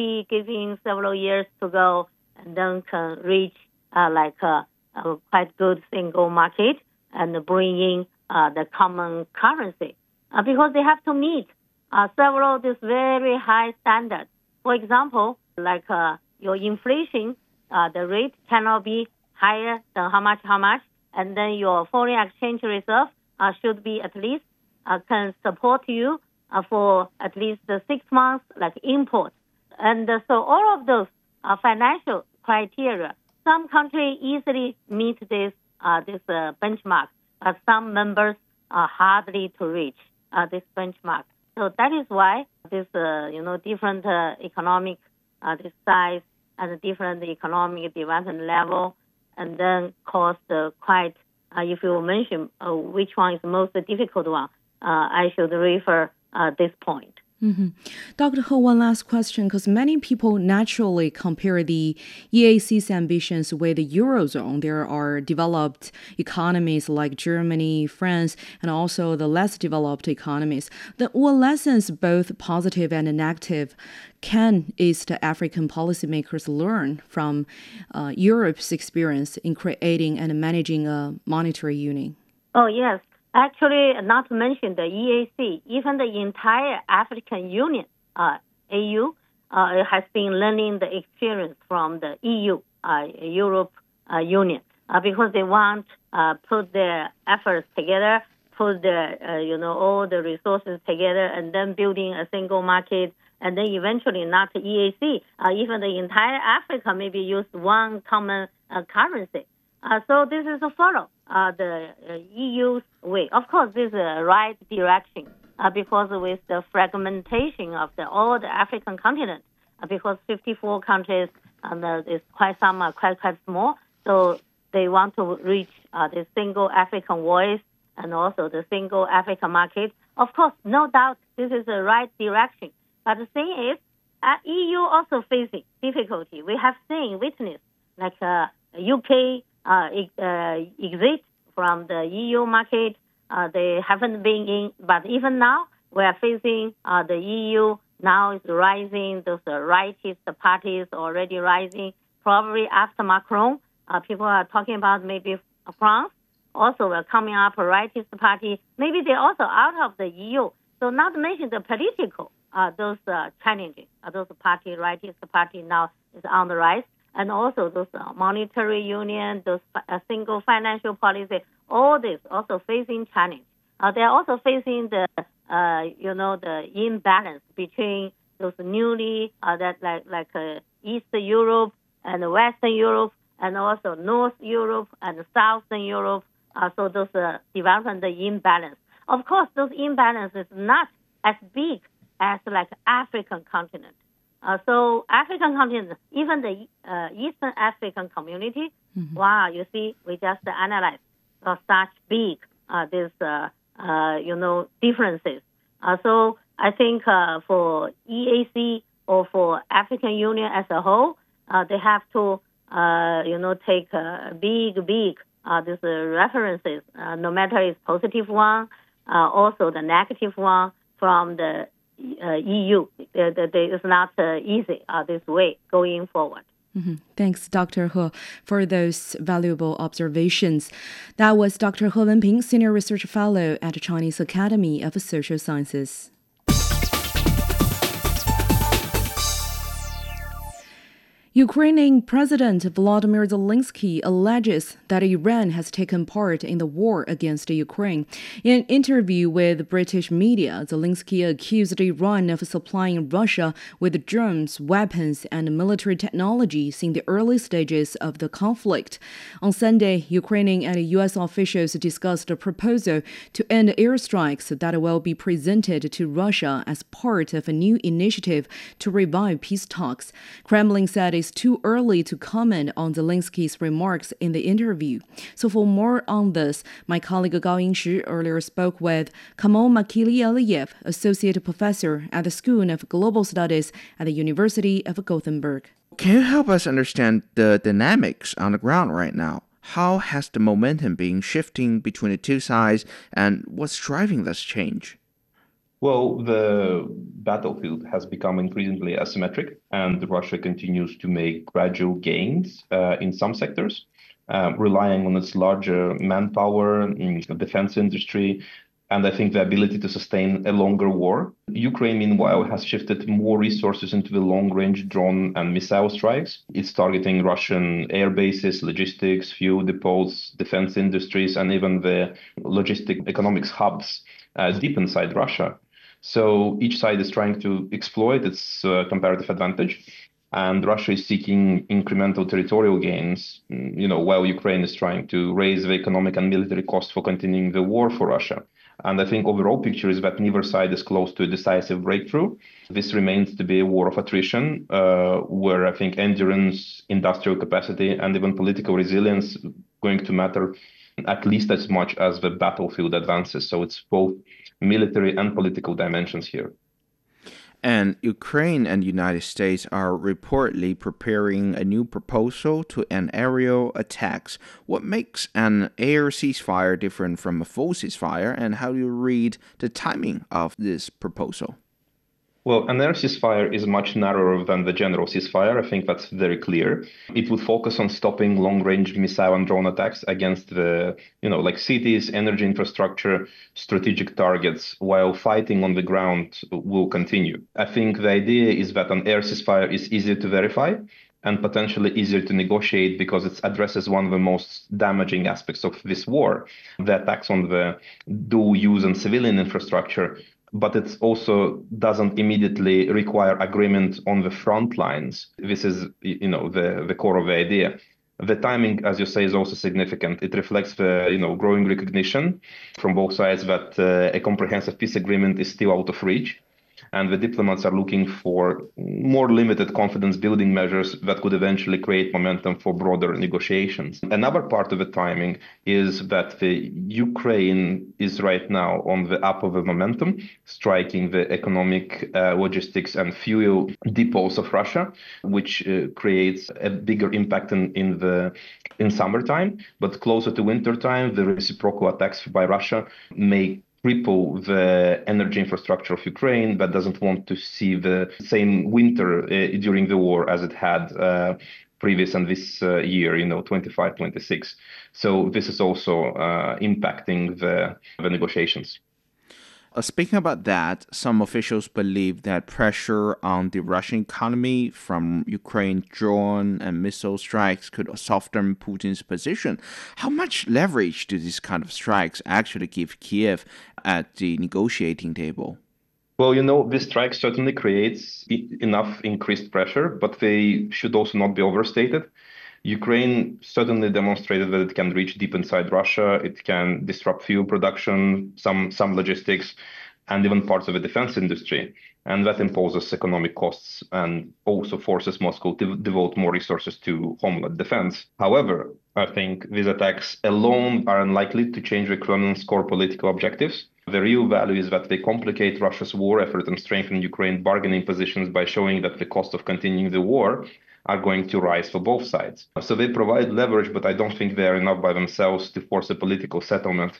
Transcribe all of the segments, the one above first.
hopefully giving several years to go and then can reach a quite good single market and bringing the common currency because they have to meet several this very high standards. For example, your inflation, the rate cannot be higher than how much, and then your foreign exchange reserve should be at least can support you for at least 6 months, like import. And so all of those financial criteria, some countries easily meet this benchmark, but some members are hardly to reach this benchmark. So that is why this, different economic this size and different economic development level, and then cost quite. If you mention which one is the most difficult one, I should refer this point. Mm-hmm. Dr. He, one last question, because many people naturally compare the EAC's ambitions with the Eurozone. There are developed economies like Germany, France, and also the less developed economies. What lessons, both positive and negative, can East African policymakers learn from Europe's experience in creating and managing a monetary union? Oh, yes. Actually, not to mention the EAC, even the entire African Union, AU, has been learning the experience from the EU, Europe Union, because they want put their efforts together, put their, all the resources together, and then building a single market, and then eventually not the EAC, even the entire Africa maybe use one common currency. So this is a follow the EU's way. Of course, this is the right direction because with the fragmentation of all the African continent, because 54 countries and is quite some are quite small, so they want to reach the single African voice and also the single African market. Of course, no doubt, this is the right direction. But the thing is, EU also facing difficulty. We have witnessed like UK. Exit from the EU market. They haven't been in, but even now we are facing the EU now is rising. Those rightist parties already rising. Probably after Macron, people are talking about maybe France also will coming up a rightist party. Maybe they're also out of the EU. So not to mention the political those challenges. Those rightist party now is on the rise. And also those monetary union, those single financial policy, all this also facing challenge. They are also facing the imbalance between those newly East Europe and Western Europe, and also North Europe and Southern Europe. So those development the imbalance. Of course, those imbalances not as big as like African continent. So African continent, even the Eastern African community, wow, you see, we just analyzed such big differences. So I think for EAC or for African Union as a whole, they have to take big these references, no matter it's positive one, also the negative one from the EU. It's not easy this way going forward. Mm-hmm. Thanks, Dr. He, for those valuable observations. That was Dr. He Wenping, Senior Research Fellow at the Chinese Academy of Social Sciences. Ukrainian President Volodymyr Zelensky alleges that Iran has taken part in the war against Ukraine. In an interview with British media, Zelensky accused Iran of supplying Russia with drones, weapons, and military technologies in the early stages of the conflict. On Sunday, Ukrainian and U.S. officials discussed a proposal to end airstrikes that will be presented to Russia as part of a new initiative to revive peace talks. Kremlin said it's too early to comment on Zelensky's remarks in the interview. So for more on this, my colleague Gao Yingshi earlier spoke with Kamol Makili-Aliyev, Associate Professor at the School of Global Studies at the University of Gothenburg. Can you help us understand the dynamics on the ground right now? How has the momentum been shifting between the two sides, and what's driving this change? Well, the battlefield has become increasingly asymmetric, and Russia continues to make gradual gains in some sectors, relying on its larger manpower, defense industry, and I think the ability to sustain a longer war. Ukraine, meanwhile, has shifted more resources into the long-range drone and missile strikes. It's targeting Russian air bases, logistics, fuel depots, defense industries, and even the logistic economics hubs deep inside Russia. So each side is trying to exploit its comparative advantage, and Russia is seeking incremental territorial gains, while Ukraine is trying to raise the economic and military cost for continuing the war for Russia. And I think overall picture is that neither side is close to a decisive breakthrough. This remains to be a war of attrition, where I think endurance, industrial capacity, and even political resilience going to matter at least as much as the battlefield advances. So it's both military and political dimensions here. And Ukraine and the United States are reportedly preparing a new proposal to end aerial attacks. What makes an air ceasefire different from a full ceasefire, and how do you read the timing of this proposal? Well, an air ceasefire is much narrower than the general ceasefire. I think that's very clear. It would focus on stopping long-range missile and drone attacks against the, like cities, energy infrastructure, strategic targets, while fighting on the ground will continue. I think the idea is that an air ceasefire is easier to verify and potentially easier to negotiate because it addresses one of the most damaging aspects of this war, the attacks on the dual use and civilian infrastructure. But it also doesn't immediately require agreement on the front lines. This is, the core of the idea. The timing, as you say, is also significant. It reflects the, growing recognition from both sides that a comprehensive peace agreement is still out of reach. And the diplomats are looking for more limited confidence-building measures that could eventually create momentum for broader negotiations. Another part of the timing is that the Ukraine is right now on the up of the momentum, striking the economic, logistics, and fuel depots of Russia, which creates a bigger impact in summertime. But closer to wintertime, the reciprocal attacks by Russia may cripple the energy infrastructure of Ukraine that doesn't want to see the same winter during the war as it had previous and this year, 25, 26. So this is also impacting the negotiations. Speaking about that, some officials believe that pressure on the Russian economy from Ukraine drone and missile strikes could soften Putin's position. How much leverage do these kind of strikes actually give Kiev at the negotiating table? Well, this strike certainly creates enough increased pressure, but they should also not be overstated. Ukraine certainly demonstrated that it can reach deep inside Russia. It can disrupt fuel production, some logistics, and even parts of the defense industry. And that imposes economic costs and also forces Moscow to devote more resources to homeland defense. However, I think these attacks alone are unlikely to change the Kremlin's core political objectives. The real value is that they complicate Russia's war effort and strengthen Ukraine's bargaining positions by showing that the cost of continuing the war are going to rise for both sides. So they provide leverage, but I don't think they are enough by themselves to force a political settlement.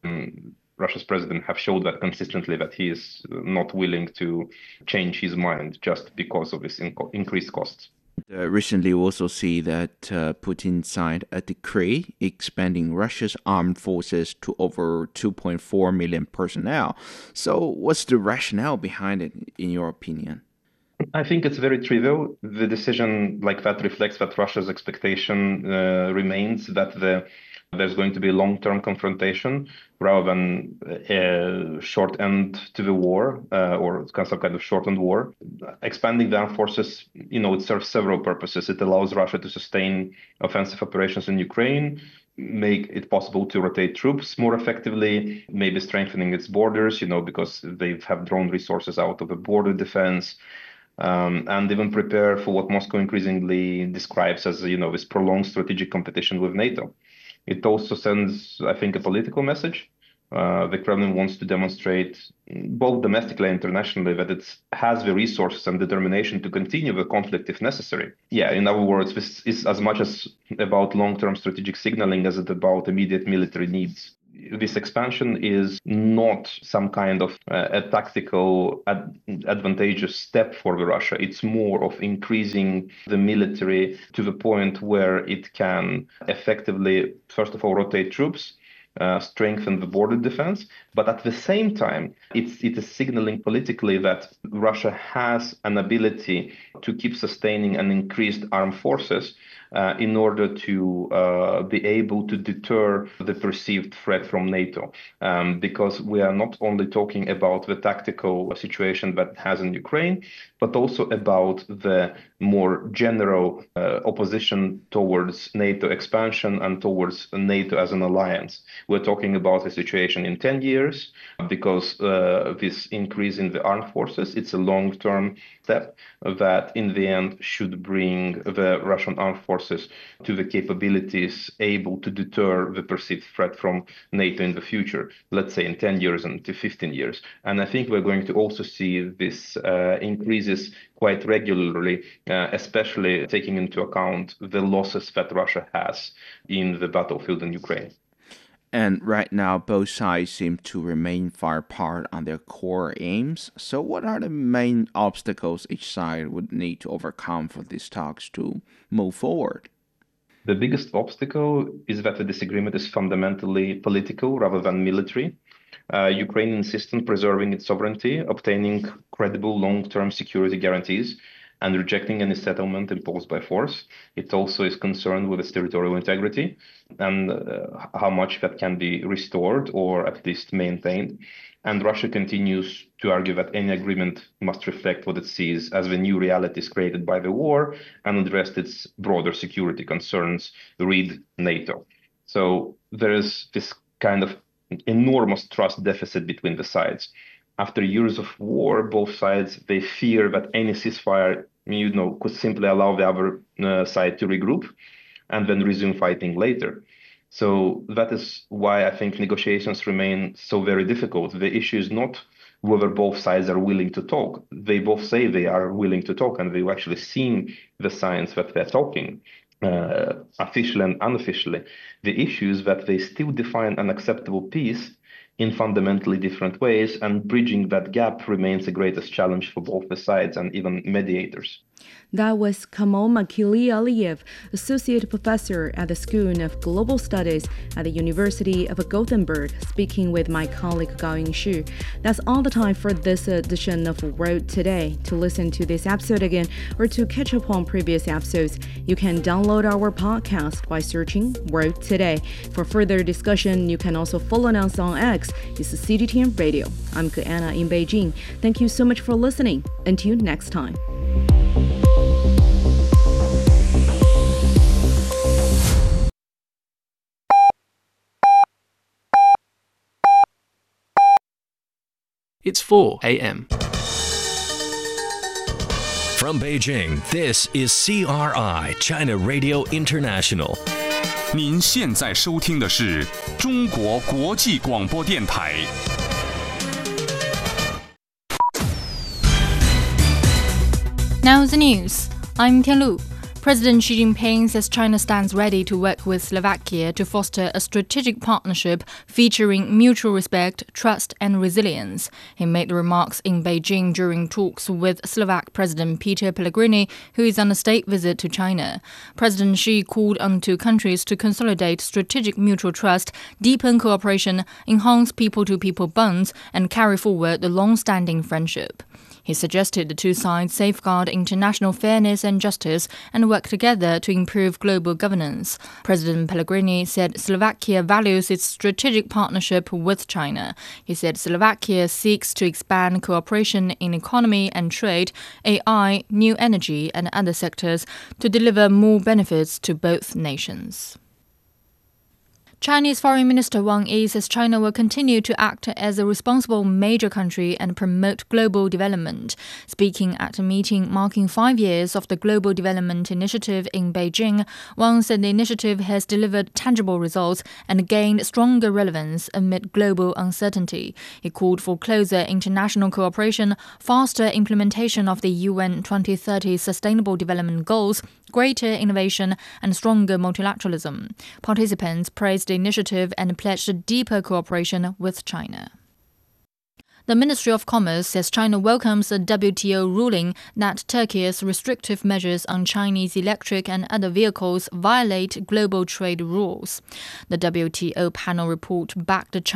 Russia's president have showed that consistently that he is not willing to change his mind just because of this increased costs. Recently, we also see that Putin signed a decree expanding Russia's armed forces to over 2.4 million personnel. So what's the rationale behind it, in your opinion? I think it's very trivial. The decision like that reflects that Russia's expectation remains that there's going to be a long-term confrontation rather than a short end to the war or some kind of shortened war. Expanding the armed forces, it serves several purposes. It allows Russia to sustain offensive operations in Ukraine, make it possible to rotate troops more effectively, maybe strengthening its borders, because they have drawn resources out of the border defense. And even prepare for what Moscow increasingly describes as, this prolonged strategic competition with NATO. It also sends, I think, a political message. The Kremlin wants to demonstrate both domestically and internationally that it has the resources and determination to continue the conflict if necessary. Yeah, in other words, this is as much as about long-term strategic signaling as it about immediate military needs. this expansion is not some kind of a tactical advantageous step for Russia. It's more of increasing the military to the point where it can effectively, first of all, rotate troops, strengthen the border defense, but at the same time, it is signaling politically that Russia has an ability to keep sustaining an increased armed forces in order to be able to deter the perceived threat from NATO. Because we are not only talking about the tactical situation that it has in Ukraine, but also about the more general opposition towards NATO expansion and towards NATO as an alliance. We're talking about a situation in 10 years because this increase in the armed forces, it's a long-term step that in the end should bring the Russian armed forces to the capabilities able to deter the perceived threat from NATO in the future, let's say in 10 years and to 15 years. And I think we're going to also see this increases quite regularly, especially taking into account the losses that Russia has in the battlefield in Ukraine. And right now, both sides seem to remain far apart on their core aims. So what are the main obstacles each side would need to overcome for these talks to move forward? The biggest obstacle is that the disagreement is fundamentally political rather than military. Ukraine insists on preserving its sovereignty, obtaining credible long-term security guarantees, and rejecting any settlement imposed by force. It also is concerned with its territorial integrity and how much that can be restored or at least maintained. And Russia continues to argue that any agreement must reflect what it sees as the new realities created by the war and address its broader security concerns, read NATO. So there is this kind of enormous trust deficit between the sides. After years of war, both sides, they fear that any ceasefire, could simply allow the other side to regroup and then resume fighting later. So that is why I think negotiations remain so very difficult. The issue is not whether both sides are willing to talk. They both say they are willing to talk, and they've actually seen the signs that they're talking, officially and unofficially. The issue is that they still define an acceptable peace in fundamentally different ways, and bridging that gap remains the greatest challenge for both the sides and even mediators. That was Kamol Makili-Aliyev, Associate Professor at the School of Global Studies at the University of Gothenburg, speaking with my colleague Gao Yingshu. That's all the time for this edition of World Today. To listen to this episode again or to catch up on previous episodes, you can download our podcast by searching World Today. For further discussion, you can also follow us on X. It's CGTN Radio. I'm Anna in Beijing. Thank you so much for listening. Until next time. It's 4 a.m. From Beijing, this is CRI, China Radio International. 您现在收听的是中国国际广播电台。 Now the news. I'm Tianlu. President Xi Jinping says China stands ready to work with Slovakia to foster a strategic partnership featuring mutual respect, trust and resilience. He made the remarks in Beijing during talks with Slovak President Peter Pellegrini, who is on a state visit to China. President Xi called on two countries to consolidate strategic mutual trust, deepen cooperation, enhance people-to-people bonds, and carry forward the long-standing friendship. He suggested the two sides safeguard international fairness and justice and work together to improve global governance. President Pellegrini said Slovakia values its strategic partnership with China. He said Slovakia seeks to expand cooperation in economy and trade, AI, new energy, and other sectors to deliver more benefits to both nations. Chinese Foreign Minister Wang Yi says China will continue to act as a responsible major country and promote global development. Speaking at a meeting marking 5 years of the Global Development Initiative in Beijing, Wang said the initiative has delivered tangible results and gained stronger relevance amid global uncertainty. He called for closer international cooperation, faster implementation of the UN 2030 Sustainable Development Goals, greater innovation and stronger multilateralism. Participants praised the initiative and pledged deeper cooperation with China. The Ministry of Commerce says China welcomes a WTO ruling that Turkey's restrictive measures on Chinese electric and other vehicles violate global trade rules. The WTO panel report backed